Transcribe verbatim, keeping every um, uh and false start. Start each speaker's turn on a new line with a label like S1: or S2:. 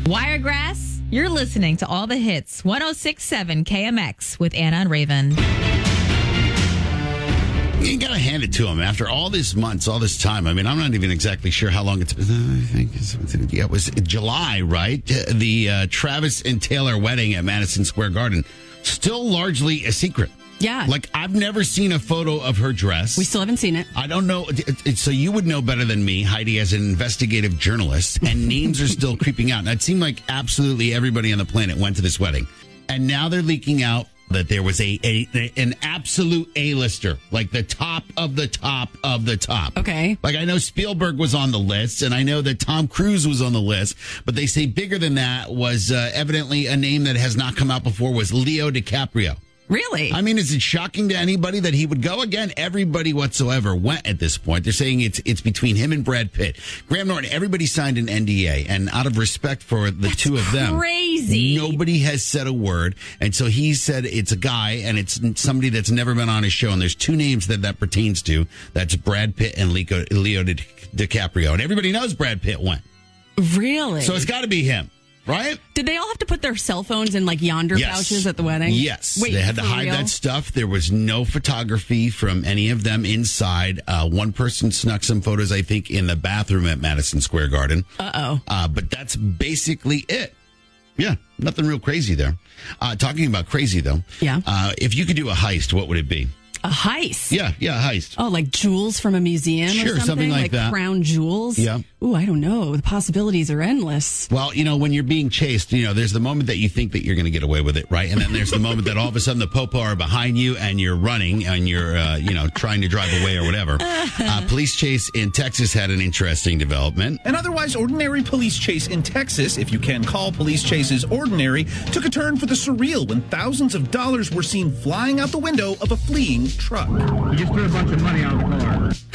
S1: Wiregrass, you're listening to all the hits. one oh six point seven K M X with Anna and Raven.
S2: You got to hand it to him after all these months, all this time. I mean, I'm not even exactly sure how long it's been. I think it's, yeah, it was July, right? The uh, Travis and Taylor wedding at Madison Square Garden. Still largely a secret.
S3: Yeah.
S2: Like, I've never seen a photo of her dress.
S3: We still haven't seen it.
S2: I don't know. So you would know better than me, Heidi, as an investigative journalist, and names are still creeping out. And it seemed like absolutely everybody on the planet went to this wedding. And now they're leaking out that there was a, a an absolute A-lister, like the top of the top of the top.
S3: Okay.
S2: Like, I know Spielberg was on the list, and I know that Tom Cruise was on the list, but they say bigger than that was uh, evidently a name that has not come out before was Leo DiCaprio.
S3: Really?
S2: I mean, is it shocking to anybody that he would go? Again, everybody whatsoever went at this point. They're saying it's it's between him and Brad Pitt. Graham Norton, everybody signed an N D A, and out of respect for the
S3: That's
S2: two of them,
S3: crazy.
S2: Nobody has said a word. And so he said it's a guy, and it's somebody that's never been on his show. And there's two names that that pertains to. That's Brad Pitt and Leo, Leo Di- DiCaprio. And everybody knows Brad Pitt went.
S3: Really?
S2: So it's got to be him. Right?
S3: Did they all have to put their cell phones in like yonder
S2: yes.
S3: pouches at the wedding?
S2: Yes.
S3: Wait,
S2: they had to
S3: for
S2: hide
S3: real?
S2: that stuff. There was no photography from any of them inside. Uh, one person snuck some photos, I think, in the bathroom at Madison Square Garden.
S3: Uh-oh.
S2: Uh, but that's basically it. Yeah, nothing real crazy there. Uh, talking about crazy, though.
S3: Yeah.
S2: Uh, if you could do a heist, what would it be?
S3: A heist?
S2: Yeah, yeah, a heist.
S3: Oh, like jewels from a museum
S2: Sure,
S3: or something?
S2: something like
S3: like
S2: that.
S3: Crown jewels?
S2: Yeah.
S3: Ooh, I don't know. The possibilities are endless.
S2: Well, you know, when you're being chased, you know, there's the moment that you think that you're going to get away with it, right? And then there's the moment that all of a sudden the popo are behind you and you're running and you're, uh, you know, trying to drive away or whatever. Uh, police chase in Texas had an interesting development.
S4: An otherwise ordinary police chase in Texas, if you can call police chases ordinary, took a turn for the surreal when thousands of dollars were seen flying out the window of a fleeing truck.
S5: He just threw a bunch of money out of the car.